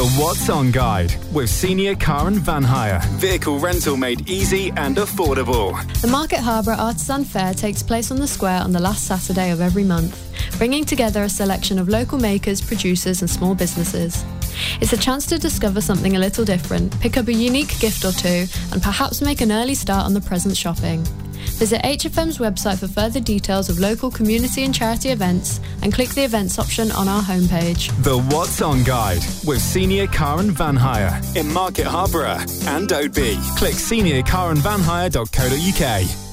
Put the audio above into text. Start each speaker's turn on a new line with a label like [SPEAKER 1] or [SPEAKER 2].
[SPEAKER 1] The What's On Guide with Senior Car and Van Hire. Vehicle rental made easy and affordable.
[SPEAKER 2] The Market Harbour Artisan Fair takes place on the square on the last Saturday of every month, bringing together a selection of local makers, producers and small businesses. It's a chance to discover something a little different, pick up a unique gift or two, and perhaps make an early start on the present shopping. Visit HFM's website for further details of local community and charity events and click the events option on our homepage.
[SPEAKER 1] The What's On Guide with Senior Car and Van Hire in Market Harborough and Oadby. Click seniorcarandvanhire.co.uk.